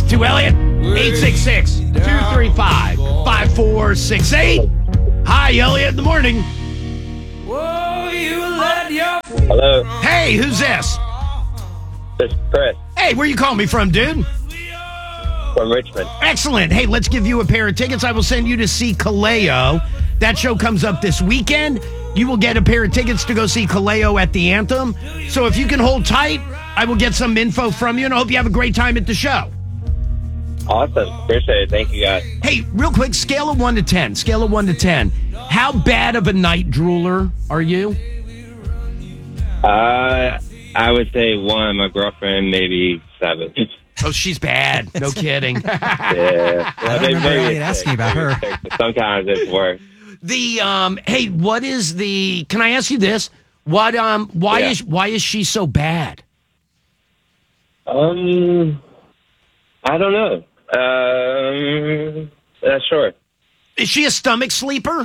to Elliot. 866-235-5468. Hi, Elliot in the morning. Hello, Hey, who's this? this is Chris Hey, where you calling me from, dude? from Richmond. Excellent. Hey, let's give you a pair of tickets. I will send you to see Kaleo. That show comes up this weekend. You will get a pair of tickets to go see Kaleo at the Anthem. So if you can hold tight, I will get some info from you, and I hope you have a great time at the show. Awesome. Appreciate it. Thank you, guys. Hey, real quick, scale of 1 to 10. Scale of 1 to 10. How bad of a night drooler are you? I would say 1. My girlfriend, maybe 7. Oh, she's bad. No kidding. Yeah. I don't remember Elliot asking about her. Sometimes it's worse. Hey, what is the? Can I ask you this? Why is she so bad? I don't know. Sure. Is she a stomach sleeper?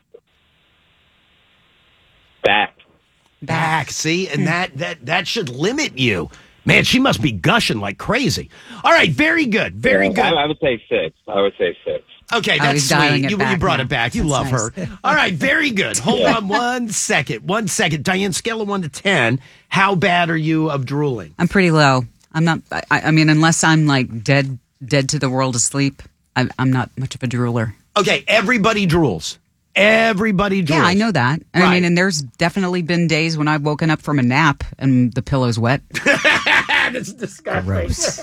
Back, see, and that should limit you. Man, she must be gushing like crazy. All right, very good, very good. I would say 6. Okay, that's he's dialing sweet. it You back brought now. it back. You That's love nice. her. All right, very good. Hold on 1 second. 1 second. Diane, scale of 1 to 10. How bad are you of drooling? I'm pretty low. I'm not. I mean, unless I'm like dead to the world asleep, I'm not much of a drooler. Okay, everybody drools. Everybody drools. Yeah, I know that. I Right. mean, and there's definitely been days when I've woken up from a nap and the pillow's wet. That's disgusting. Gross.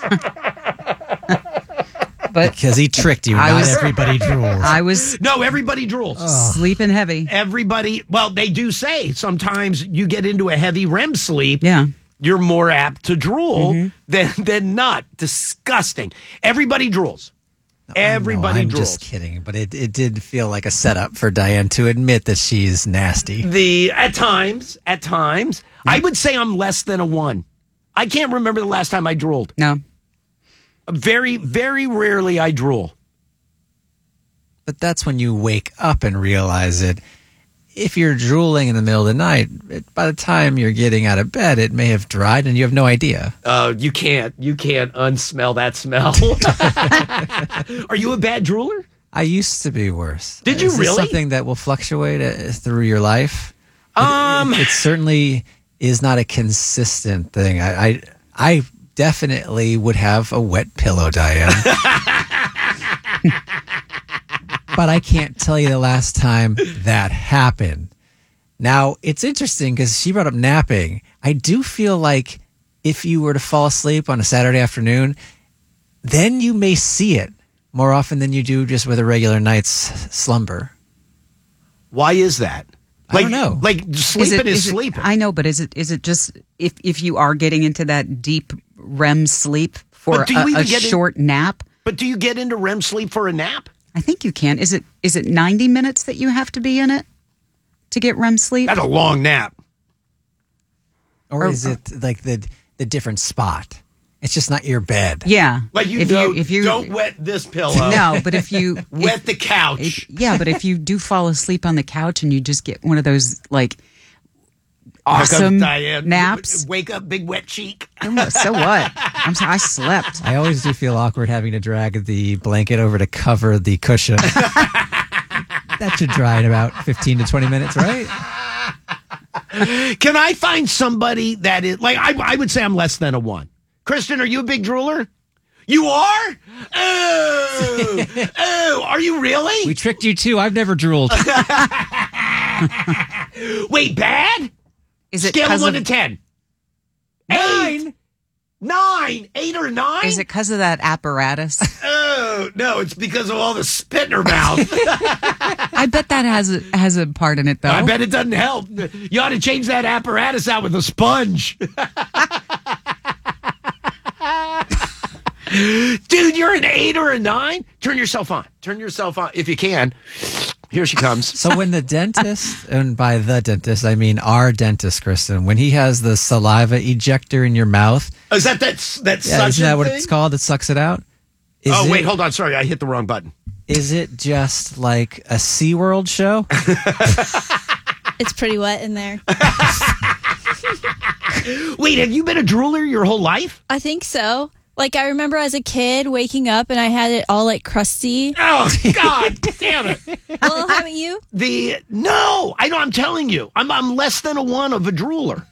But Because he tricked you. Not everybody drools. I was No, everybody drools. sleeping heavy. Everybody, well, they do say sometimes you get into a heavy REM sleep. Yeah. You're more apt to drool than not. Disgusting. Everybody drools. Everybody I'm drools. just kidding, but it did feel like a setup for Diane to admit that she's nasty. At times, I would say I'm less than a 1. I can't remember the last time I drooled. No. Very, very rarely I drool. But that's when you wake up and realize it. If you're drooling in the middle of the night, by the time you're getting out of bed, it may have dried and you have no idea. You can't unsmell that smell. Are you a bad drooler? I used to be worse. Did you Is this really? something that will fluctuate through your life? It certainly is not a consistent thing. I definitely would have a wet pillow, Diane. But I can't tell you the last time that happened. Now, it's interesting because she brought up napping. I do feel like if you were to fall asleep on a Saturday afternoon, then you may see it more often than you do just with a regular night's slumber. Why is that? I don't know. Like sleeping is sleeping. I know, but is it just if you are getting into that deep REM sleep for But do you even a get in- short nap? But do you get into REM sleep for a nap? I think you can. Is it 90 minutes that you have to be in it to get REM sleep? That's a long nap. Or is it like the different spot? It's just not your bed. Yeah. Like if you don't wet this pillow. No, but if you Wet the couch. yeah, but if you do fall asleep on the couch and you just get one of those like Here comes awesome Diane. naps, Wake up, big wet cheek. so what? I slept. I always do feel awkward having to drag the blanket over to cover the cushion. That should dry in about 15 to 20 minutes, right? Can I find somebody that is like I would say I'm less than a 1. Kristen, are you a big drooler? You are? Oh, are you really? We tricked you too. I've never drooled. Wait, bad? Is it Scale of 'cause 1 to 10. 8. 9. 8 or 9? Is it because of that apparatus? Oh, no, it's because of all the spit in her mouth. I bet that has a part in it, though. I bet it doesn't help. You ought to change that apparatus out with a sponge. Dude, you're an 8 or a 9? Turn yourself on. Turn yourself on if you can. Here she comes. So when the dentist, and by the dentist, I mean our dentist, Kristen, when he has the saliva ejector in your mouth. Oh, is that Yeah, suction isn't that what thing? it's called? It sucks it out? Wait, hold on. Sorry, I hit the wrong button. Is it just like a SeaWorld show? It's pretty wet in there. Wait, have you been a drooler your whole life? I think so. Like, I remember as a kid waking up and I had it all like crusty. Oh, God damn it. Well, haven't you? No, I know. I'm telling you, I'm less than a 1 of a drooler.